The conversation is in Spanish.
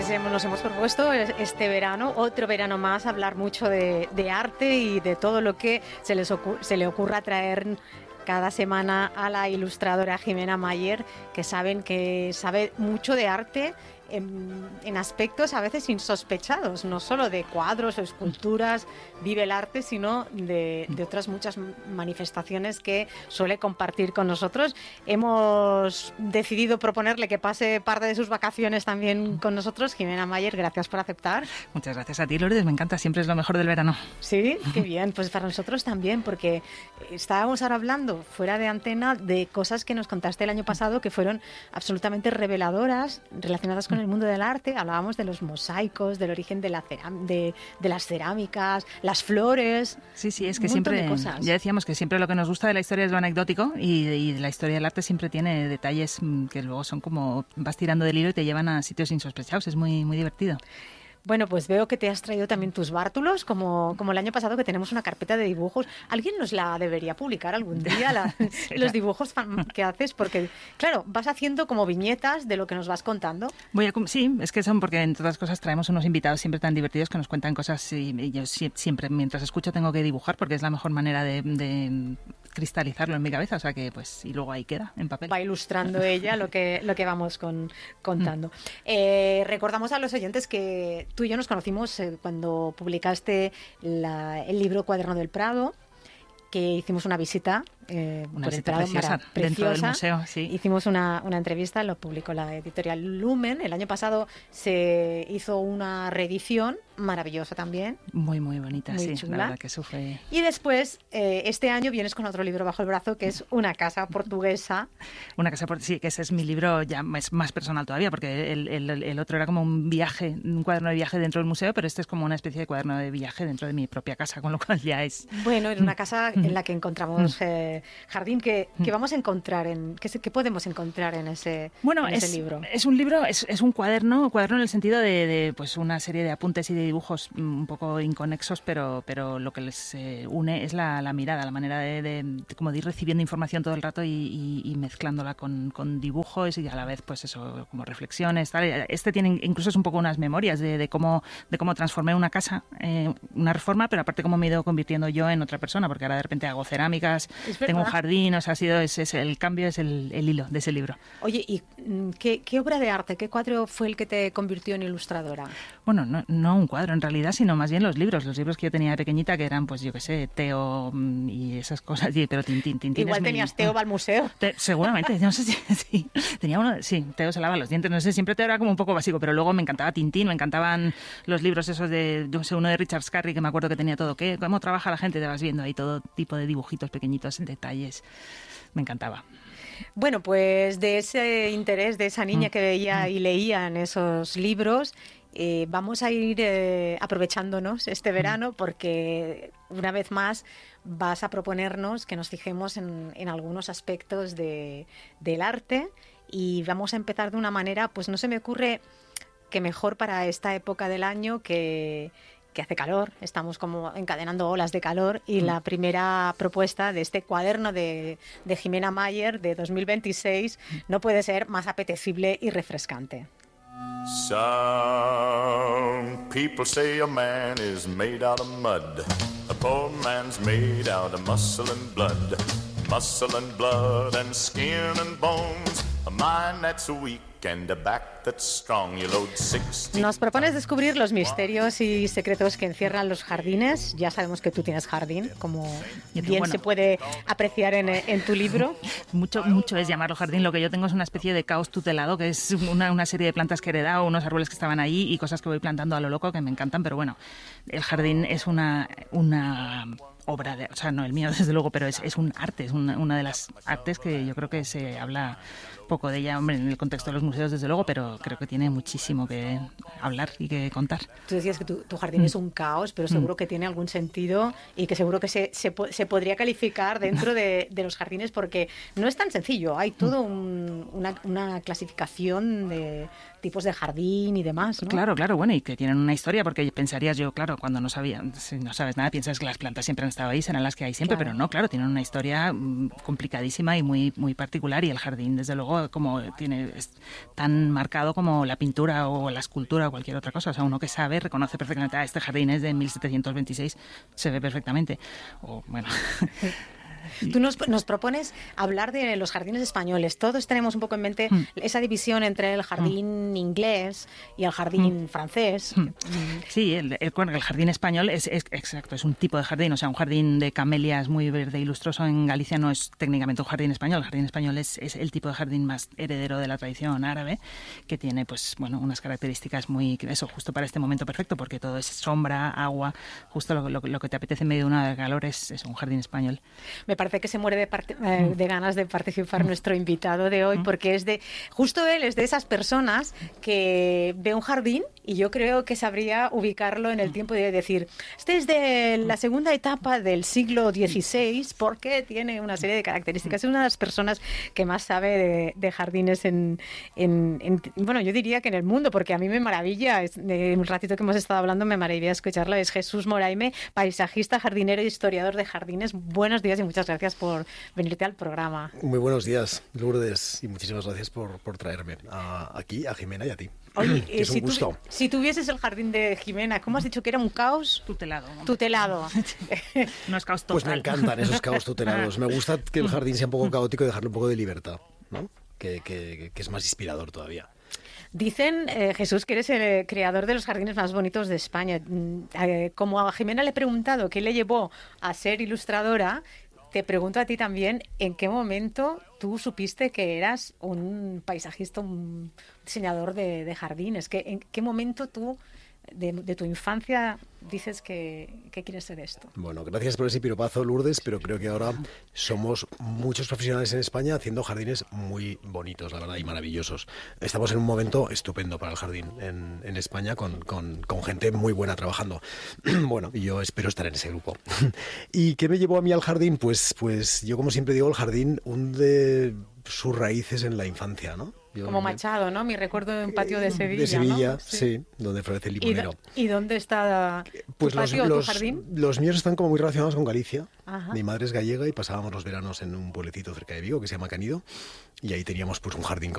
nos hemos propuesto este verano, otro verano más, hablar mucho de arte y de todo lo que se le ocurra traer cada semana a la ilustradora Jimena Mayer, que sabe mucho de arte en aspectos a veces insospechados, no solo de cuadros o esculturas vive el arte, sino de otras muchas manifestaciones que suele compartir con nosotros. Hemos decidido proponerle que pase parte de sus vacaciones también con nosotros. Jimena Mayer, gracias por aceptar. Muchas gracias a ti, Lourdes, me encanta, siempre es lo mejor del verano. Sí, qué bien, pues para nosotros también, porque estábamos ahora hablando fuera de antena de cosas que nos contaste el año pasado que fueron absolutamente reveladoras, relacionadas con el mundo del arte. Hablábamos de los mosaicos, del origen de las cerámicas, las flores. Sí, es que siempre, ya decíamos que siempre lo que nos gusta de la historia es lo anecdótico y la historia del arte siempre tiene detalles que luego son como vas tirando del hilo y te llevan a sitios insospechados, es muy, muy divertido. Bueno, pues veo que te has traído también tus bártulos, como el año pasado, que tenemos una carpeta de dibujos. ¿Alguien nos la debería publicar algún día, los dibujos que haces? Porque, claro, vas haciendo como viñetas de lo que nos vas contando. Sí, es que son porque, entre otras cosas, traemos unos invitados siempre tan divertidos que nos cuentan cosas y yo siempre, mientras escucho, tengo que dibujar porque es la mejor manera de cristalizarlo en mi cabeza, o sea que pues y luego ahí queda en papel. Va ilustrando ella lo que vamos contando. Recordamos a los oyentes que tú y yo nos conocimos cuando publicaste el libro Cuaderno del Prado, que hicimos una visita por el Prado, preciosa, dentro del museo, sí. Hicimos una entrevista, lo publicó la editorial Lumen. El año pasado se hizo una reedición maravillosa también. Muy, muy bonita, muy sí, chula. La verdad que eso fue... Y después, este año vienes con otro libro bajo el brazo, que es Una casa portuguesa. Sí, que ese es mi libro ya más personal todavía, porque el otro era como un cuaderno de viaje dentro del museo, pero este es como una especie de cuaderno de viaje dentro de mi propia casa, con lo cual ya es... Bueno, en una casa en la que encontramos jardín, que vamos a encontrar ¿qué podemos encontrar en ese libro? Es un libro, es un cuaderno en el sentido de pues una serie de apuntes y de dibujos un poco inconexos, pero lo que les une es la mirada, la manera de ir recibiendo información todo el rato y mezclándola con dibujos y a la vez pues eso, como reflexiones, tal. Este tiene incluso es un poco unas memorias de cómo transformé una casa, una reforma, pero aparte cómo me he ido convirtiendo yo en otra persona, porque ahora de repente hago cerámicas, tengo un jardín, o sea, el cambio es el hilo de ese libro. Oye, ¿y qué obra de arte, qué cuadro fue el que te convirtió en ilustradora? Bueno, no un cuadro en realidad, sino más bien los libros que yo tenía de pequeñita, que eran, pues yo qué sé, Teo y esas cosas, pero Tintín. Igual tenías Teo va al museo. Seguramente, no sé si sí. Tenía uno, sí, Teo se lava los dientes, no sé, siempre Teo era como un poco básico, pero luego me encantaba Tintín, me encantaban los libros esos uno de Richard Scarry, que me acuerdo que tenía todo, cómo trabaja la gente, te vas viendo ahí todo tipo de dibujitos pequeñitos, detalles, me encantaba. Bueno, pues de ese interés de esa niña que veía y leía en esos libros, vamos a ir aprovechándonos este verano, porque una vez más vas a proponernos que nos fijemos en algunos aspectos del arte, y vamos a empezar de una manera, pues no se me ocurre que mejor para esta época del año que hace calor, estamos como encadenando olas de calor, y la primera propuesta de este cuaderno de Jimena Mayer de 2026 no puede ser más apetecible y refrescante. Some people say a man is made out of mud. A poor man's made out of muscle and blood and skin and bones. A mind that's weak and a back that's strong. You load 60. Nos propones descubrir los misterios y secretos que encierran los jardines. Ya sabemos que tú tienes jardín, como bien se puede apreciar en tu libro. Mucho es llamarlo jardín. Lo que yo tengo es una especie de caos tutelado, que es una serie de plantas que he heredado, unos árboles que estaban ahí y cosas que voy plantando a lo loco que me encantan. Pero bueno, el jardín es una obra o sea, no el mío desde luego, pero es un arte, es una de las artes que yo creo que se habla poco de ella, hombre, en el contexto de los museos desde luego, pero creo que tiene muchísimo que hablar y que contar. Tú decías que tu jardín es un caos, pero seguro que tiene algún sentido y que seguro que se podría calificar dentro de los jardines, porque no es tan sencillo, hay todo una clasificación de tipos de jardín y demás, ¿no? Claro, bueno, y que tienen una historia, porque pensarías yo, claro, cuando no sabes nada, piensas que las plantas siempre han estado ahí, serán las que hay siempre, claro. Pero no, claro, tienen una historia complicadísima y muy, muy particular, y el jardín, desde luego, algo como es tan marcado como la pintura o la escultura o cualquier otra cosa. O sea, uno que sabe reconoce perfectamente, este jardín es de 1726, se ve perfectamente. O bueno... Tú nos propones hablar de los jardines españoles. Todos tenemos un poco en mente esa división entre el jardín inglés y el jardín francés. Sí, el jardín español es exacto, es un tipo de jardín. O sea, un jardín de camelias muy verde y lustroso en Galicia no es técnicamente un jardín español. El jardín español es el tipo de jardín más heredero de la tradición árabe, que tiene pues bueno unas características muy... Eso, justo para este momento perfecto, porque todo es sombra, agua, justo lo que te apetece en medio de una calor es un jardín español. Me parece que se muere de ganas de participar nuestro invitado de hoy, porque justo él es de esas personas que ve un jardín y yo creo que sabría ubicarlo en el tiempo de decir, este es de la segunda etapa del siglo XVI porque tiene una serie de características. Es una de las personas que más sabe de jardines bueno, yo diría que en el mundo, porque a mí me maravilla, un ratito que hemos estado hablando me maravilla escucharla, es Jesús Moraime, paisajista, jardinero y historiador de jardines. Buenos días y muchas gracias por venirte al programa. Muy buenos días, Lourdes, y muchísimas gracias por traerme aquí, a Jimena y a ti. Oye, es un gusto. Si tuvieses el jardín de Jimena, ¿cómo has dicho que era un caos? Tutelado. No es caos total. Pues me encantan esos caos tutelados. Me gusta que el jardín sea un poco caótico y dejarle un poco de libertad, ¿no? Que es más inspirador todavía. Dicen, Jesús, que eres el creador de los jardines más bonitos de España. Como a Jimena le he preguntado qué le llevó a ser ilustradora, te pregunto a ti también, ¿en qué momento tú supiste que eras un paisajista, un diseñador de jardines? ¿En qué momento tú, de tu infancia, dices que quieres ser esto? Bueno, gracias por ese piropazo, Lourdes, pero creo que ahora somos muchos profesionales en España haciendo jardines muy bonitos, la verdad, y maravillosos. Estamos en un momento estupendo para el jardín en España, con gente muy buena trabajando. Bueno, y yo espero estar en ese grupo. ¿Y qué me llevó a mí al jardín? Pues yo, como siempre digo, el jardín hunde sus raíces en la infancia, ¿no? Como Machado, ¿no? Mi recuerdo de un patio de Sevilla. De Sevilla, ¿no? sí, donde florece el limonero. ¿Y dónde está pues tu patio o tu jardín? Los míos están como muy relacionados con Galicia. Ajá. Mi madre es gallega y pasábamos los veranos en un pueblecito cerca de Vigo que se llama Canido, y ahí teníamos pues un jardín